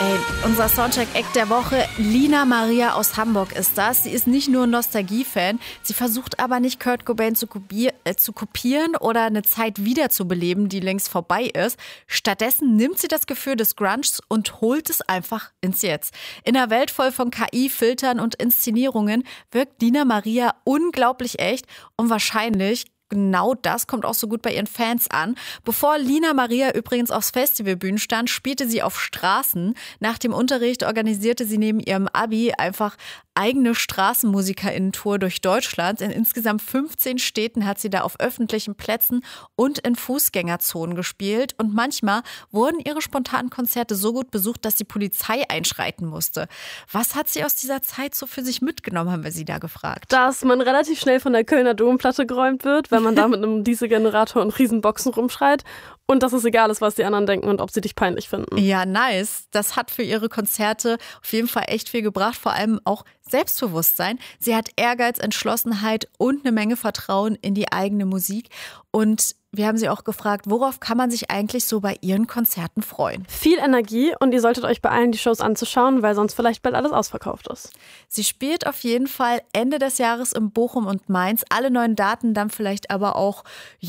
Ey, unser Soundcheck-Act der Woche, Lina Maria aus Hamburg ist das. Sie ist nicht nur ein Nostalgie-Fan, sie versucht aber nicht Kurt Cobain zu kopieren oder eine Zeit wiederzubeleben, die längst vorbei ist. Stattdessen nimmt sie das Gefühl des Grunges und holt es einfach ins Jetzt. In einer Welt voll von KI, Filtern und Inszenierungen wirkt Lina Maria unglaublich echt und wahrscheinlich genau das kommt auch so gut bei ihren Fans an. Bevor Lina Maria übrigens aufs Festivalbühnen stand, spielte sie auf Straßen. Nach dem Unterricht organisierte sie neben ihrem Abi einfach eigene StraßenmusikerInnen-Tour durch Deutschland. In insgesamt 15 Städten hat sie da auf öffentlichen Plätzen und in Fußgängerzonen gespielt. Und manchmal wurden ihre spontanen Konzerte so gut besucht, dass die Polizei einschreiten musste. Was hat sie aus dieser Zeit so für sich mitgenommen, haben wir sie da gefragt. Dass man relativ schnell von der Kölner Domplatte geräumt wird, wenn man da mit einem Dieselgenerator und Riesenboxen rumschreit. Und dass es egal ist, was die anderen denken und ob sie dich peinlich finden. Ja, nice. Das hat für ihre Konzerte auf jeden Fall echt viel gebracht, vor allem auch Selbstbewusstsein. Sie hat Ehrgeiz, Entschlossenheit und eine Menge Vertrauen in die eigene Musik. Und wir haben sie auch gefragt, worauf kann man sich eigentlich so bei ihren Konzerten freuen? Viel Energie und ihr solltet euch beeilen, die Shows anzuschauen, weil sonst vielleicht bald alles ausverkauft ist. Sie spielt auf jeden Fall Ende des Jahres in Bochum und Mainz. Alle neuen Daten dann vielleicht aber auch,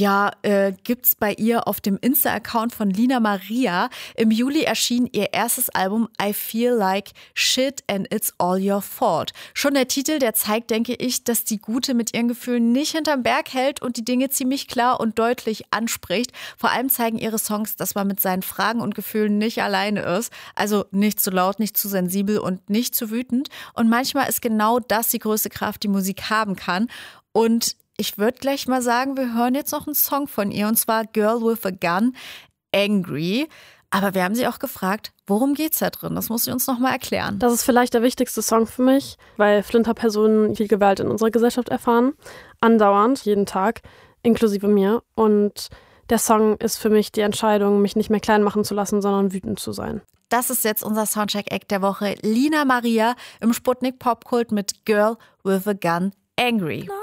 gibt's bei ihr auf dem Insta-Account von Lina Maria. Im Juli erschien ihr erstes Album I Feel Like Shit and It's All Your Fault. Schon der Titel, der zeigt, denke ich, dass die Gute mit ihren Gefühlen nicht hinterm Berg hält und die Dinge ziemlich klar und deutlich anspricht. Vor allem zeigen ihre Songs, dass man mit seinen Fragen und Gefühlen nicht alleine ist. Also nicht zu laut, nicht zu sensibel und nicht zu wütend. Und manchmal ist genau das die größte Kraft, die Musik haben kann. Und ich würde gleich mal sagen, wir hören jetzt noch einen Song von ihr, und zwar Girl with a Gun, Angry. Aber wir haben sie auch gefragt, worum geht's da drin? Das muss sie uns noch mal erklären. Das ist vielleicht der wichtigste Song für mich, weil Flinterpersonen viel Gewalt in unserer Gesellschaft erfahren. Andauernd, jeden Tag, inklusive mir. Und der Song ist für mich die Entscheidung, mich nicht mehr klein machen zu lassen, sondern wütend zu sein. Das ist jetzt unser Soundcheck-Act der Woche. Lina Maria im Sputnik Popkult mit Girl with a Gun, Angry.